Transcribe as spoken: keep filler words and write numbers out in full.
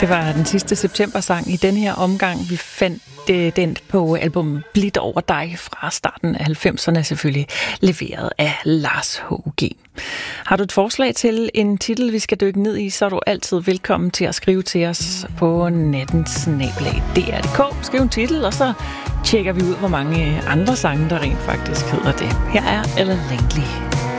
Det var den sidste september-sang i den her omgang. Vi fandt øh, den på albumet Blidt over dig fra starten af halvfemserne, selvfølgelig leveret af Lars H G. Har du et forslag til en titel, vi skal dykke ned i, så er du altid velkommen til at skrive til os på nattens snabel-a D R punktum d k. Skriv en titel, og så tjekker vi ud, hvor mange andre sange, der rent faktisk hedder det. Her er Ella Langley.